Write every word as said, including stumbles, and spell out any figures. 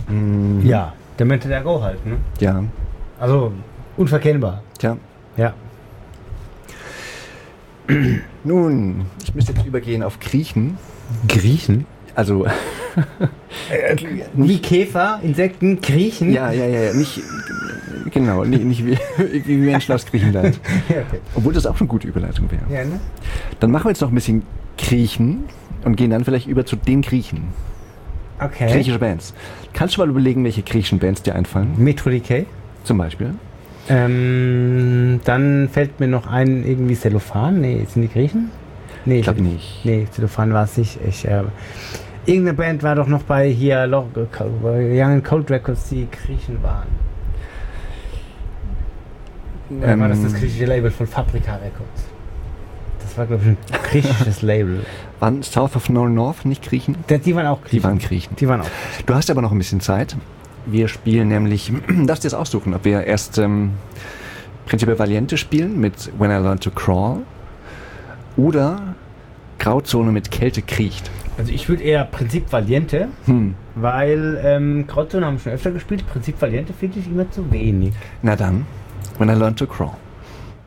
Mhm. Ja, der Mental der Go halt, ne? Ja. Also, unverkennbar. Tja. Ja. Nun, ich müsste jetzt übergehen auf Kriechen. Griechen? Also, Wie Käfer, Insekten, Kriechen? ja, ja, ja, ja, nicht, genau, nicht, nicht wie, wie Menschen aus Griechenland. Ja, okay. Obwohl das auch eine gute Überleitung wäre. Ja, ne? Dann machen wir jetzt noch ein bisschen Kriechen und gehen dann vielleicht über zu den Griechen. Okay. Griechische Bands. Kannst du mal überlegen, welche griechischen Bands dir einfallen? Metro D K. Zum Beispiel? Ähm, dann fällt mir noch ein, irgendwie Cellophan. Nee, sind die Griechen? Nee, Ich glaube nicht. Nee, Cellophan war es nicht. Ich, äh, irgendeine Band war doch noch bei hier Lo- bei Young and Cold Records, die Griechen waren. Oder Ähm, war das das griechische Label von Fabrica Records? Das war, glaube ich, ein griechisches Label. Waren South of No North nicht Griechen? Die, die waren auch Griechen. Die waren Griechen. Die waren auch. Du hast aber noch ein bisschen Zeit. Wir spielen nämlich, darfst du jetzt aussuchen, ob wir erst ähm, prinzipiell Valiente spielen mit When I Learned to Crawl oder Grauzone mit Kälte kriecht. Also ich würde eher Prinzip Valiente, Hm. weil ähm, Grauzone haben wir schon öfter gespielt. Prinzip Valiente finde ich immer zu wenig. Na dann, When I Learned to Crawl.